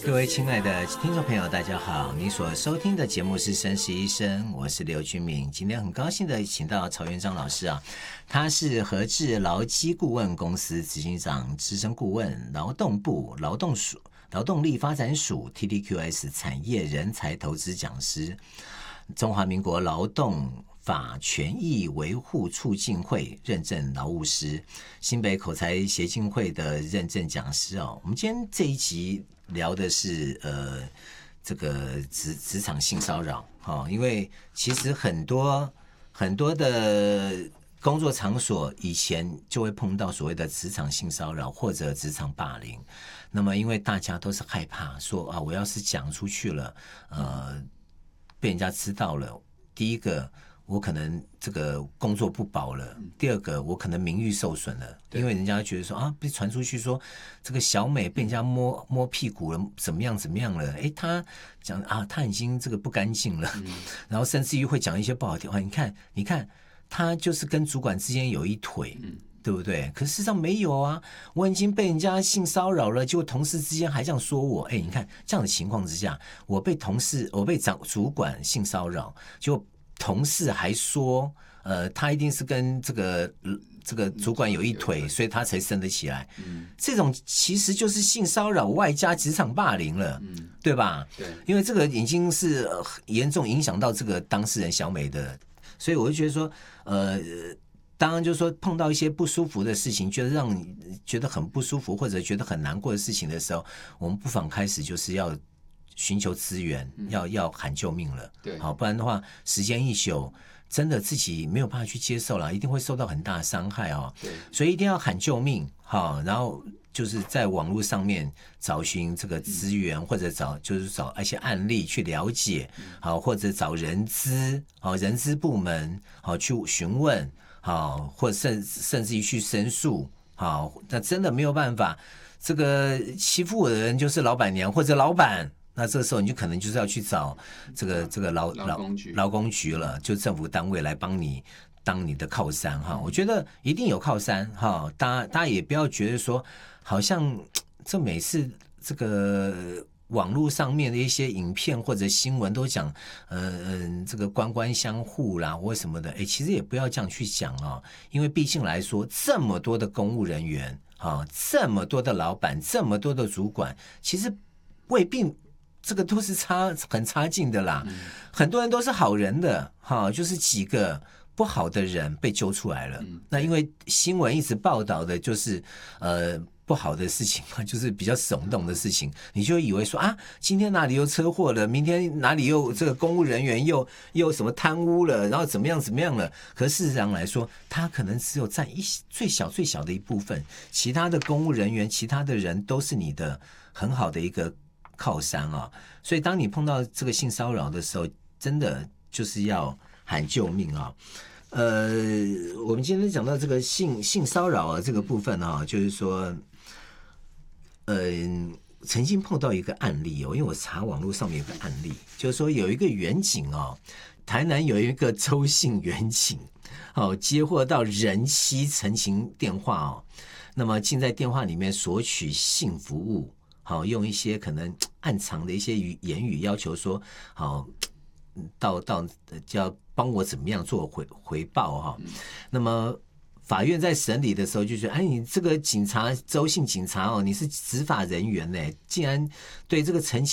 各位亲爱的听众朋友，大家好！你所收听的节目是《生死医生》，我是刘君明。今天很高兴的请到曹元章老师啊，他是和智劳基顾问公司执行长、资深顾问，劳动部劳动力发展署 TTQS 产业人才投资讲师，中华民国劳动法权益维护促进会认证劳务师，新北口才协进会的认证讲师哦。我们今天这一集聊的是这个职场性骚扰哦，因为其实很多的工作场所以前就会碰到所谓的职场性骚扰或者职场霸凌，那么因为大家都是害怕说啊，我要是讲出去了，被人家知道了，第一个我可能这个工作不保了，第二个我可能名誉受损了，因为人家觉得说啊，被传出去说这个小美被人家摸屁股了，怎么样了，他讲啊，他已经这个不干净了，然后甚至于会讲一些不好听话，你看他就是跟主管之间有一腿，对不对？可事实上没有啊，我已经被人家性骚扰了，结果同事之间还这样说我，你看这样的情况之下，我被主管性骚扰，就同事还说，他一定是跟这个主管有一腿，所以他才升得起来。这种其实就是性骚扰外加职场霸凌了，对吧？对，因为这个已经是严重影响到这个当事人小美的，所以我就觉得说，当然就是说碰到一些不舒服的事情，觉得让你觉得很不舒服或者觉得很难过的事情的时候，我们不妨开始就是要寻求资源，要喊救命了。对，好，不然的话，时间一久，真的自己没有办法去接受了，一定会受到很大的伤害哦。对，所以一定要喊救命，好，然后就是在网络上面找寻这个资源，或者找一些案例去了解，好，或者找人资部门好去询问，好，或者甚至于去申诉，好，那真的没有办法，这个欺负我的人就是老板娘或者老板。那这个时候你就可能就是要去找这个劳工局了，就政府单位来帮你当你的靠山哈。我觉得一定有靠山哈，大家也不要觉得说好像这每次这个网络上面的一些影片或者新闻都讲这个官相护啦或什么的，其实也不要这样去讲哦，因为毕竟来说这么多的公务人员这么多的老板，这么多的主管，其实未必这个都是很差劲的啦，很多人都是好人的就是几个不好的人被揪出来了。那因为新闻一直报道的就是不好的事情嘛，就是比较耸动的事情，你就以为说啊，今天哪里又车祸了，明天哪里又这个公务人员又什么贪污了，然后怎么样了。可事实上来说，他可能只有占最小的一部分，其他的公务人员，其他的人都是你的很好的一个靠山啊。所以当你碰到这个性骚扰的时候，真的就是要喊救命啊。我们今天讲到这个性骚扰这个部分就是说曾经碰到一个案例因为我查网络上面有个案例，就是说有一个员警台南有一个周姓员警接获到人妻陈情电话那么竟在电话里面索取性服务，用一些可能暗藏的一些言语要求说到就要帮我怎么样做回报那么法院在审理的时候就觉得，你这个警察，周姓警察你是执法人员呢，竟然对这个陈情